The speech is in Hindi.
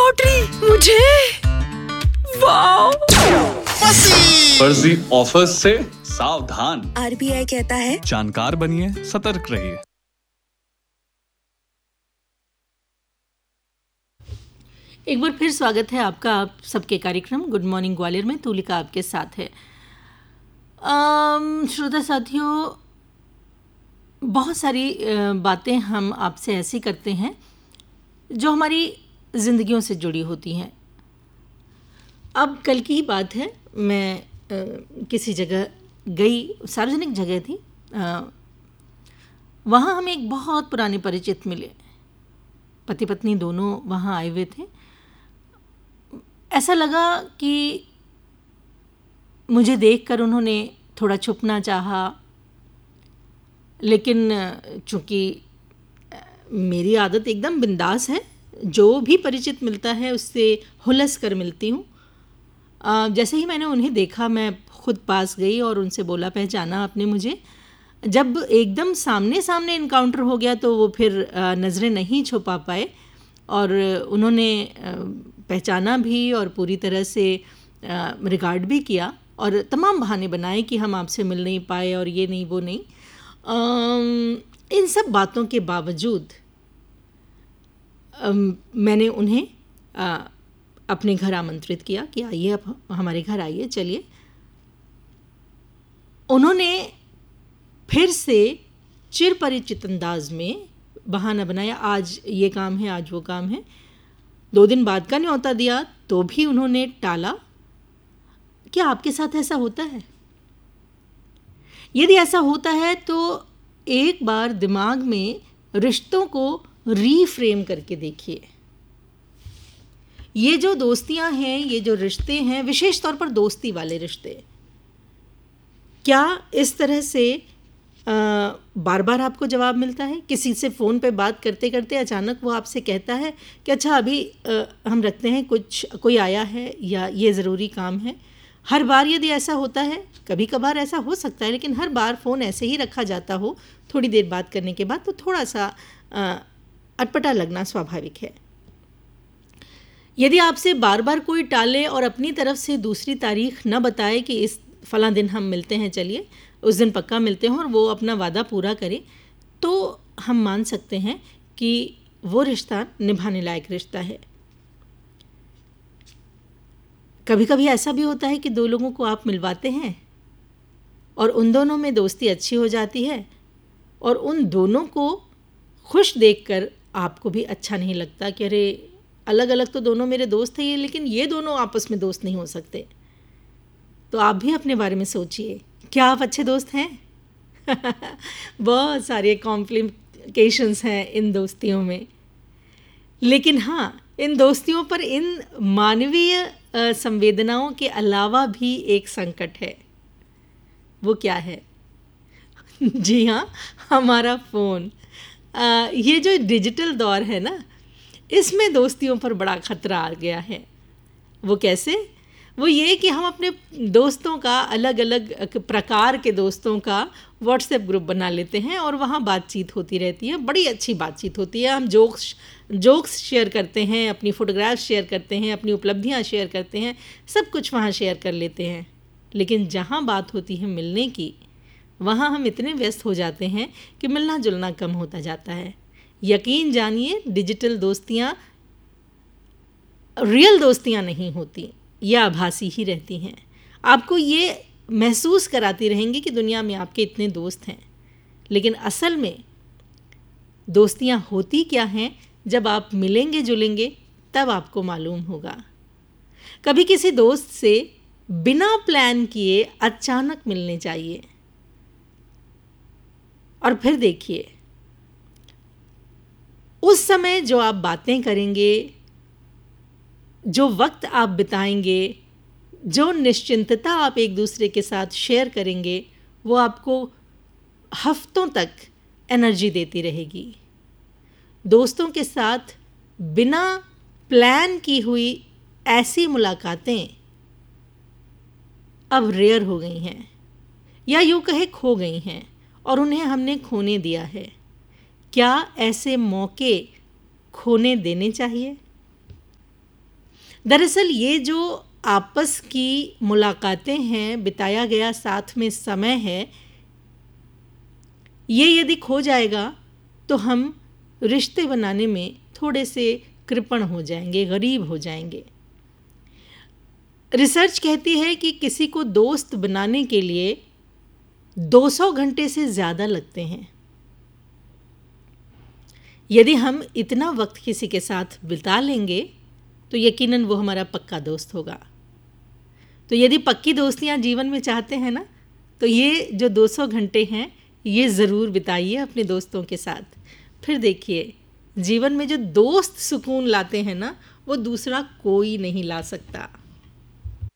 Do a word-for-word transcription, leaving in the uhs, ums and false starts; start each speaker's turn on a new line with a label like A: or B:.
A: लॉटरी मुझे, वाओ।
B: फर्जी ऑफर्स से सावधान।
A: आरबीआई कहता है
B: जानकार बनिए, सतर्क रहिए।
C: एक बार फिर स्वागत है आपका आप सबके कार्यक्रम गुड मॉर्निंग ग्वालियर में। तुलिका आपके साथ है। श्रोता साथियों, बहुत सारी बातें हम आपसे ऐसी करते हैं जो हमारी ज़िंदगियों से जुड़ी होती हैं। अब कल की ही बात है, मैं आ, किसी जगह गई, सार्वजनिक जगह थी। आ, वहाँ हमें एक बहुत पुराने परिचित मिले। पति पत्नी दोनों वहाँ आए हुए थे। ऐसा लगा कि मुझे देखकर उन्होंने थोड़ा छुपना चाहा, लेकिन चूँकि मेरी आदत एकदम बिंदास है, जो भी परिचित मिलता है उससे हुलस कर मिलती हूँ। जैसे ही मैंने उन्हें देखा, मैं खुद पास गई और उनसे बोला, पहचाना आपने मुझे? जब एकदम सामने सामने इनकाउंटर हो गया तो वो फिर नज़रें नहीं छुपा पाए और उन्होंने पहचाना भी और पूरी तरह से रिगार्ड भी किया और तमाम बहाने बनाए कि हम आपसे मिल नहीं पाए और ये नहीं वो नहीं। आ, इन सब बातों के बावजूद आ, मैंने उन्हें आ, अपने घर आमंत्रित किया कि आइए, आप हमारे घर आइए, चलिए। उन्होंने फिर से चिरपरिचित अंदाज में बहाना बनाया, आज ये काम है, आज वो काम है। दो दिन बाद का न्योता दिया तो भी उन्होंने टाला। क्या आपके साथ ऐसा होता है? यदि ऐसा होता है तो एक बार दिमाग में रिश्तों को रीफ्रेम करके देखिए। ये जो दोस्तियां हैं, ये जो रिश्ते हैं, विशेष तौर पर दोस्ती वाले रिश्ते, क्या इस तरह से आ, बार बार आपको जवाब मिलता है? किसी से फ़ोन पे बात करते करते अचानक वो आपसे कहता है कि अच्छा अभी आ, हम रखते हैं, कुछ कोई आया है या ये ज़रूरी काम है। हर बार यदि ऐसा होता है, कभी कभार ऐसा हो सकता है, लेकिन हर बार फ़ोन ऐसे ही रखा जाता हो थोड़ी देर बात करने के बाद, तो थोड़ा सा आ, अटपटा लगना स्वाभाविक है। यदि आपसे बार बार कोई टाले और अपनी तरफ से दूसरी तारीख न बताए कि इस फ़लाँ दिन हम मिलते हैं, चलिए उस दिन पक्का मिलते हैं, और वो अपना वादा पूरा करे, तो हम मान सकते हैं कि वो रिश्ता निभाने लायक रिश्ता है। कभी कभी ऐसा भी होता है कि दो लोगों को आप मिलवाते हैं और उन दोनों में दोस्ती अच्छी हो जाती है और उन दोनों को खुश देखकर आपको भी अच्छा नहीं लगता कि अरे अलग अलग तो दोनों मेरे दोस्त हैं ये, लेकिन ये दोनों आपस में दोस्त नहीं हो सकते। तो आप भी अपने बारे में सोचिए, क्या आप अच्छे दोस्त हैं? बहुत सारे कॉम्प्लिकेशंस हैं इन दोस्तियों में, लेकिन हाँ, इन दोस्तियों पर इन मानवीय संवेदनाओं के अलावा भी एक संकट है। वो क्या है? जी हाँ, हमारा फ़ोन। आ, ये जो डिजिटल दौर है ना, इसमें दोस्तियों पर बड़ा खतरा आ गया है। वो कैसे? वो ये कि हम अपने दोस्तों का, अलग अलग प्रकार के दोस्तों का व्हाट्सएप ग्रुप बना लेते हैं और वहाँ बातचीत होती रहती है। बड़ी अच्छी बातचीत होती है। हम जोक्स जोक्स शेयर करते हैं, अपनी फ़ोटोग्राफ्स शेयर करते हैं, अपनी उपलब्धियाँ शेयर करते हैं, सब कुछ वहाँ शेयर कर लेते हैं। लेकिन जहाँ बात होती है मिलने की, वहाँ हम इतने व्यस्त हो जाते हैं कि मिलना जुलना कम होता जाता है। यकीन जानिए, डिजिटल दोस्तियाँ रियल दोस्तियाँ नहीं होती, या आभासी ही रहती हैं। आपको ये महसूस कराती रहेंगी कि दुनिया में आपके इतने दोस्त हैं, लेकिन असल में दोस्तियाँ होती क्या हैं, जब आप मिलेंगे जुलेंगे तब आपको मालूम होगा। कभी किसी दोस्त से बिना प्लान किए अचानक मिलने चाहिए और फिर देखिए, उस समय जो आप बातें करेंगे, जो वक्त आप बिताएंगे, जो निश्चिंतता आप एक दूसरे के साथ शेयर करेंगे, वो आपको हफ्तों तक एनर्जी देती रहेगी। दोस्तों के साथ बिना प्लान की हुई ऐसी मुलाकातें अब रेयर हो गई हैं, या यूँ कहे खो गई हैं, और उन्हें हमने खोने दिया है। क्या ऐसे मौके खोने देने चाहिए? दरअसल ये जो आपस की मुलाकातें हैं, बिताया गया साथ में समय है, ये यदि खो जाएगा तो हम रिश्ते बनाने में थोड़े से कृपण हो जाएंगे, गरीब हो जाएंगे। रिसर्च कहती है कि किसी को दोस्त बनाने के लिए दो सौ घंटे से ज़्यादा लगते हैं। यदि हम इतना वक्त किसी के साथ बिता लेंगे तो यकीनन वो हमारा पक्का दोस्त होगा। तो यदि पक्की दोस्तियां जीवन में चाहते हैं ना, तो ये जो दो सौ घंटे हैं ये ज़रूर बिताइए अपने दोस्तों के साथ। फिर देखिए, जीवन में जो दोस्त सुकून लाते हैं ना, वो दूसरा कोई नहीं ला सकता।